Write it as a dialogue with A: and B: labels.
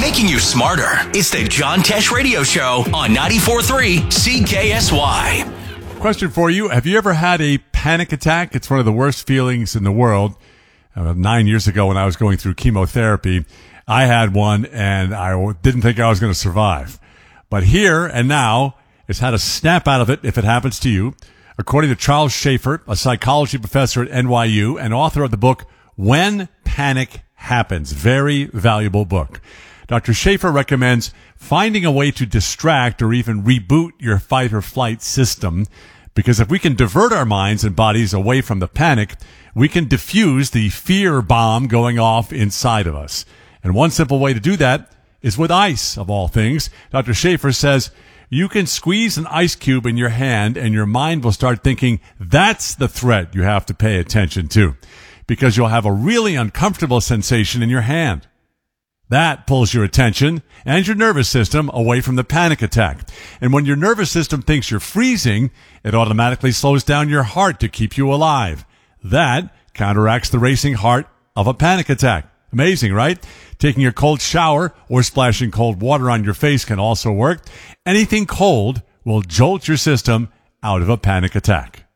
A: making you smarter. It's the John Tesh Radio Show on 94.3 CKSY.
B: Question for you. Have you ever had a panic attack? It's one of the worst feelings in the world. 9 years ago when I was going through chemotherapy, I had one and I didn't think I was going to survive. But here and now, it's how to snap out of it if it happens to you. According to Charles Schaefer, a psychology professor at NYU and author of the book, When Panic Happens. Very valuable book. Dr. Schaefer recommends finding a way to distract or even reboot your fight or flight system, because if we can divert our minds and bodies away from the panic, we can diffuse the fear bomb going off inside of us. And one simple way to do that is with ice, of all things. Dr. Schaefer says you can squeeze an ice cube in your hand and your mind will start thinking that's the threat you have to pay attention to, because you'll have a really uncomfortable sensation in your hand. That pulls your attention and your nervous system away from the panic attack. And when your nervous system thinks you're freezing, it automatically slows down your heart to keep you alive. That counteracts the racing heart of a panic attack. Amazing, right? Taking a cold shower or splashing cold water on your face can also work. Anything cold will jolt your system out of a panic attack.